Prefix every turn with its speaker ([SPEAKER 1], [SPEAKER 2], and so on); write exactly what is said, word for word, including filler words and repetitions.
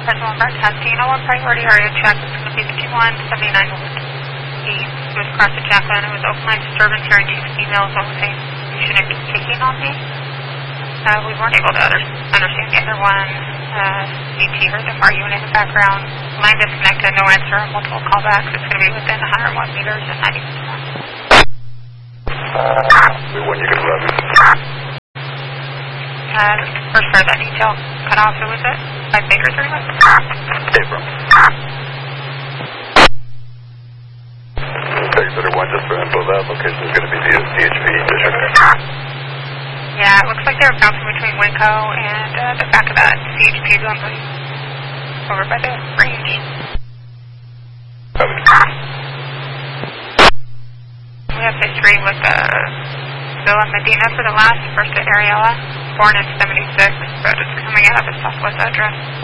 [SPEAKER 1] President Brent testing, oh one priority area check. It's going to be the two one seventy-nine east. It was across the Jacqueline. It was open line disturbance, hearing two females all saying you shouldn't be kicking on me. Uh, we weren't able to other, understand the other one. Uh, C T heard them arguing in the background. Line disconnected, no answer, multiple callbacks. It's going to be within one hundred one meters and ninety percent.
[SPEAKER 2] When you get eleven.
[SPEAKER 1] Uh, first part of that detail cut off. Who was it? Five Baker thirty-one?
[SPEAKER 2] April. Baker thirty-one, just for info, that location is going to be the C H P district.
[SPEAKER 1] Yeah, it looks like they're bouncing between Winco and uh, the back of that C H P going over by the range. We have history with uh, Villa Medina for the last, first at Ariella, born in seventy-six, but it's coming out of a Southwest address.